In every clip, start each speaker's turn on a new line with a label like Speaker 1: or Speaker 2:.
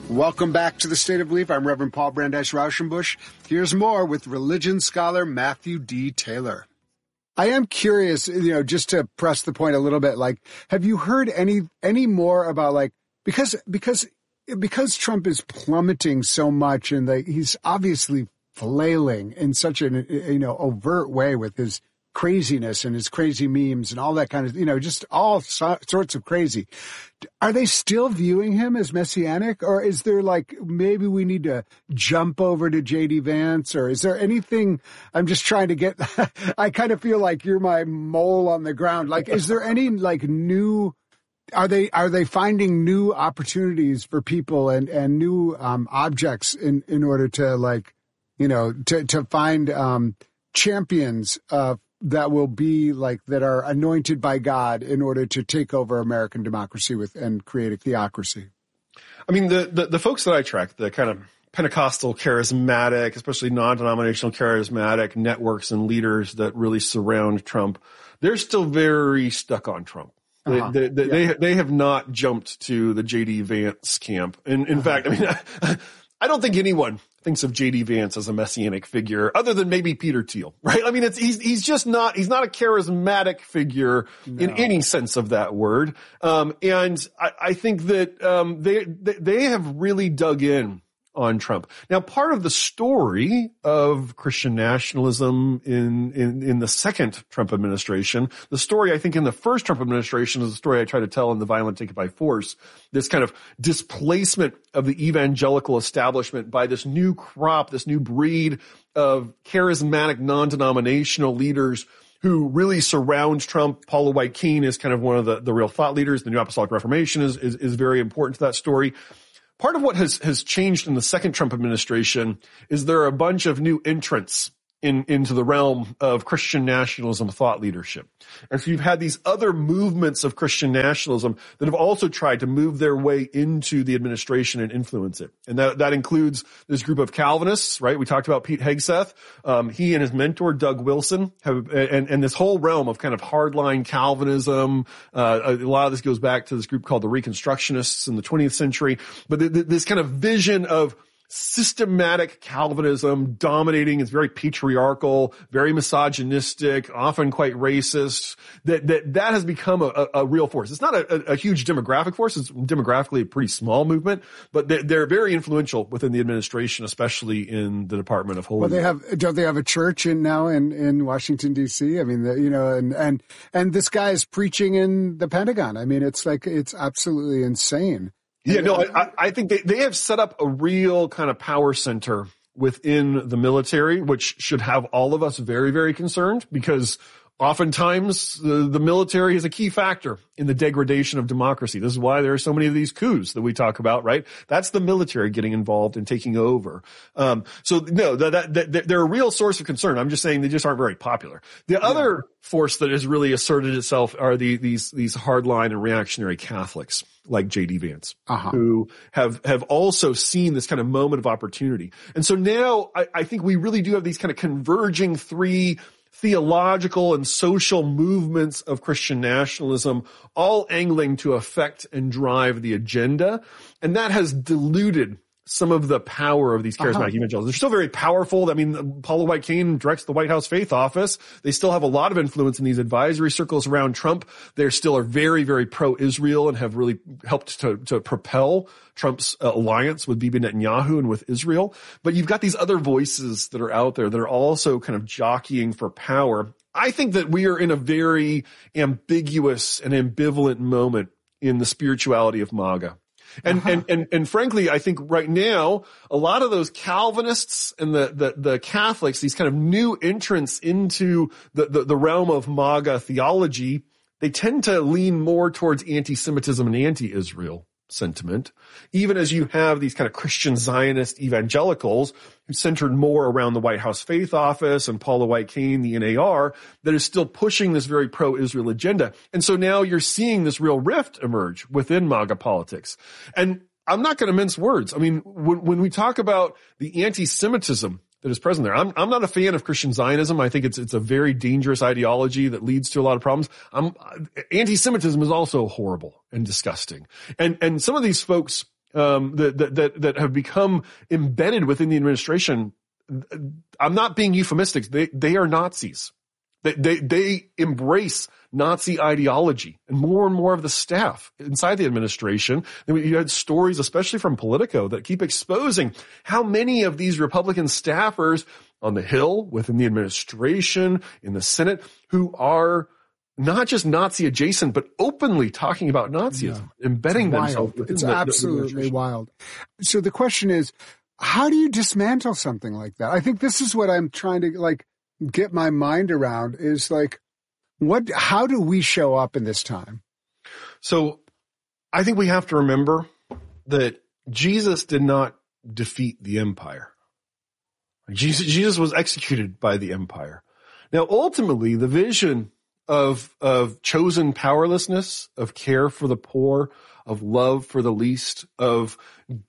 Speaker 1: Welcome back to the State of Belief. I'm Reverend Paul Brandeis Rauschenbusch. Here's more with religion scholar Matthew D. Taylor. I am curious, just to press the point a little bit, have you heard any more about because Trump is plummeting so much and he's obviously flailing in such an, overt way with his craziness and his crazy memes and all that kind of, just all sorts of crazy. Are they still viewing him as messianic, or is there maybe we need to jump over to J.D. Vance, or is there anything? I'm just trying to get, I kind of feel like you're my mole on the ground. Is there any new, are they finding new opportunities for people and new objects in order to to find champions that will be that are anointed by God in order to take over American democracy and create a theocracy?
Speaker 2: I mean, the folks that I track, the kind of Pentecostal charismatic, especially non-denominational charismatic networks and leaders that really surround Trump, they're still very stuck on Trump. They have not jumped to the J.D. Vance camp. And in fact, I mean, I don't think anyone thinks of J.D. Vance as a messianic figure other than maybe Peter Thiel, right? I mean, he's not a charismatic figure in any sense of that word. And I think that, they have really dug in on Trump. Now, part of the story of Christian nationalism in the second Trump administration, the story I think in the first Trump administration is the story I try to tell in The Violent Take It by Force, this kind of displacement of the evangelical establishment by this new crop, this new breed of charismatic non-denominational leaders who really surround Trump. Paula White Keene is kind of one of the real thought leaders. The New Apostolic Reformation is very important to that story. Part of what has changed in the second Trump administration is there are a bunch of new entrants into the realm of Christian nationalism thought leadership. And so you've had these other movements of Christian nationalism that have also tried to move their way into the administration and influence it. And that includes this group of Calvinists, right? We talked about Pete Hegseth. He and his mentor, Doug Wilson, have, and this whole realm of kind of hardline Calvinism. A lot of this goes back to this group called the Reconstructionists in the 20th century. But this kind of vision of systematic Calvinism dominating is very patriarchal, very misogynistic, often quite racist, that has become a real force. It's not a huge demographic force. It's demographically a pretty small movement, but they're very influential within the administration, especially in the Department of Holiness.
Speaker 1: Well, don't they have a church in Washington, D.C.? I mean, and this guy is preaching in the Pentagon. I mean, it's absolutely insane.
Speaker 2: Yeah, no, I think they have set up a real kind of power center within the military, which should have all of us very, very concerned, because oftentimes the military is a key factor in the degradation of democracy. This is why there are so many of these coups that we talk about, right? That's the military getting involved and taking over. So no, they're a real source of concern. I'm just saying they just aren't very popular. The other force that has really asserted itself are these hardline and reactionary Catholics like J.D. Vance, who have also seen this kind of moment of opportunity. And so now I think we really do have these kind of converging three theological and social movements of Christian nationalism, all angling to affect and drive the agenda. And that has diluted some of the power of these charismatic evangelicals. They're still very powerful. I mean, Paula White Keene directs the White House Faith Office. They still have a lot of influence in these advisory circles around Trump. They still are very, very pro-Israel and have really helped to propel Trump's alliance with Bibi Netanyahu and with Israel. But you've got these other voices that are out there that are also kind of jockeying for power. I think that we are in a very ambiguous and ambivalent moment in the spirituality of MAGA. And frankly, I think right now, a lot of those Calvinists and the Catholics, these kind of new entrants into the realm of MAGA theology, they tend to lean more towards anti-Semitism and anti-Israel sentiment, even as you have these kind of Christian Zionist evangelicals who centered more around the White House Faith Office and Paula White Keene, the NAR, that is still pushing this very pro-Israel agenda. And so now you're seeing this real rift emerge within MAGA politics. And I'm not going to mince words. I mean, when we talk about the anti-Semitism that is present there, I'm not a fan of Christian Zionism. I think it's a very dangerous ideology that leads to a lot of problems. Anti-Semitism is also horrible and disgusting. And some of these folks that have become embedded within the administration, I'm not being euphemistic. They are Nazis. They embrace Nazi ideology, and more of the staff inside the administration. And you had stories, especially from Politico, that keep exposing how many of these Republican staffers on the Hill, within the administration, in the Senate, who are not just Nazi adjacent, but openly talking about Nazism, embedding themselves within
Speaker 1: It's absolutely wild. So the question is, how do you dismantle something like that? I think this is what I'm trying to get my mind around is how do we show up in this time?
Speaker 2: So I think we have to remember that Jesus did not defeat the empire. Jesus was executed by the empire. Now, ultimately, the vision of chosen powerlessness, of care for the poor, of love for the least, of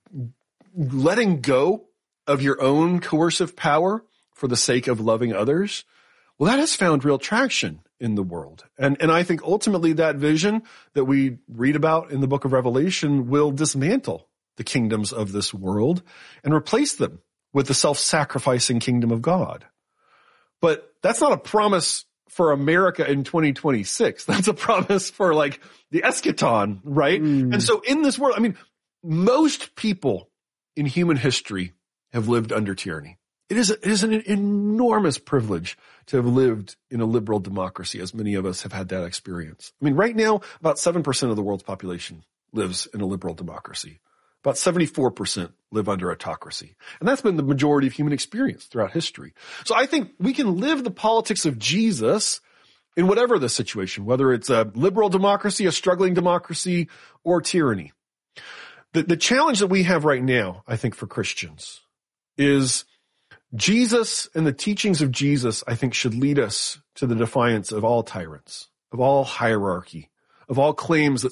Speaker 2: letting go of your own coercive power for the sake of loving others, well, that has found real traction in the world. And I think ultimately that vision that we read about in the book of Revelation will dismantle the kingdoms of this world and replace them with the self-sacrificing kingdom of God. But that's not a promise for America in 2026. That's a promise for the eschaton, right? And so in this world, most people in human history have lived under tyranny. It is an enormous privilege to have lived in a liberal democracy, as many of us have had that experience. Right now, about 7% of the world's population lives in a liberal democracy. About 74% live under autocracy. And that's been the majority of human experience throughout history. So I think we can live the politics of Jesus in whatever the situation, whether it's a liberal democracy, a struggling democracy, or tyranny. The challenge that we have right now, I think, for Christians is Jesus and the teachings of Jesus, I think, should lead us to the defiance of all tyrants, of all hierarchy, of all claims that